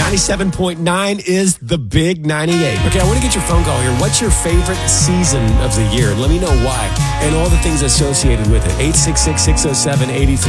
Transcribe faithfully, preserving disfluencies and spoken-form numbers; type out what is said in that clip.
ninety-seven point nine is the Big ninety-eight. Okay, I want to get your phone call here. What's your favorite season of the year? Let me know why and all the things associated with it. eight six six, six oh seven, eight three